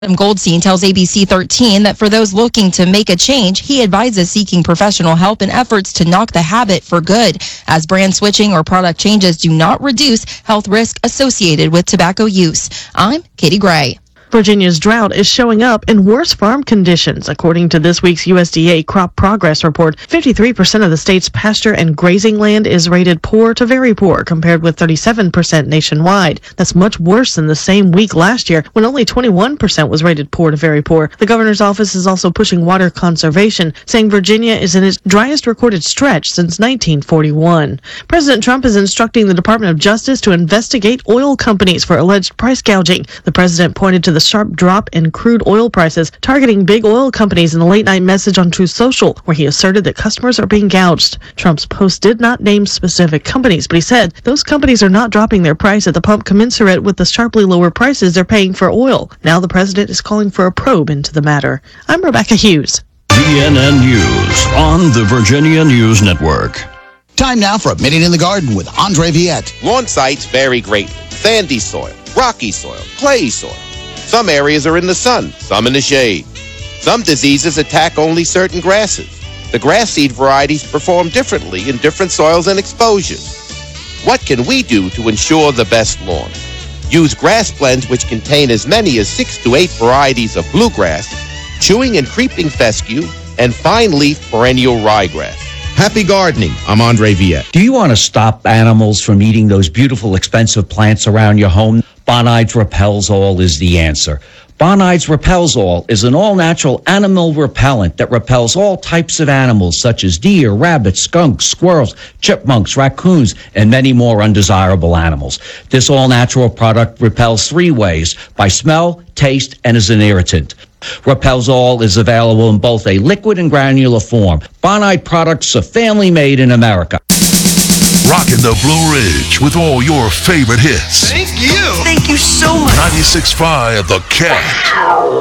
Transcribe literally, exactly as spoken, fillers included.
Adam Goldstein tells A B C thirteen that for those looking to make a change, he advises seeking professional help in efforts to knock the habit for good, as brand switching or product changes do not reduce health risk associated with tobacco use. I'm Katie Gray. Virginia's drought is showing up in worse farm conditions. According to this week's U S D A Crop Progress Report, fifty-three percent of the state's pasture and grazing land is rated poor to very poor, compared with thirty-seven percent nationwide. That's much worse than the same week last year, when only twenty-one percent was rated poor to very poor. The governor's office is also pushing water conservation, saying Virginia is in its driest recorded stretch since nineteen forty-one. President Trump is instructing the Department of Justice to investigate oil companies for alleged price gouging. The president pointed to the sharp drop in crude oil prices, targeting big oil companies in a late-night message on Truth Social, where he asserted that customers are being gouged. Trump's post did not name specific companies, but he said those companies are not dropping their price at the pump commensurate with the sharply lower prices they're paying for oil. Now the president is calling for a probe into the matter. I'm Rebecca Hughes. V N N News on the Virginia News Network. Time now for a Minute in the Garden with Andre Viette. Lawn sites vary greatly. Sandy soil, rocky soil, clayey soil. Some areas are in the sun, some in the shade. Some diseases attack only certain grasses. The grass seed varieties perform differently in different soils and exposures. What can we do to ensure the best lawn? Use grass blends which contain as many as six to eight varieties of bluegrass, chewing and creeping fescue, and fine leaf perennial ryegrass. Happy gardening. I'm Andre Viette. Do you want to stop animals from eating those beautiful, expensive plants around your home? Bonides Repels All is the answer. Bonides Repels All is an all-natural animal repellent that repels all types of animals such as deer, rabbits, skunks, squirrels, chipmunks, raccoons, and many more undesirable animals. This all-natural product repels three ways: by smell, taste, and as an irritant. Repels All is available in both a liquid and granular form. Bonide products are family made in America. Rocking the Blue Ridge with all your favorite hits. Thank you. Thank you so much. ninety-six point five The Cat.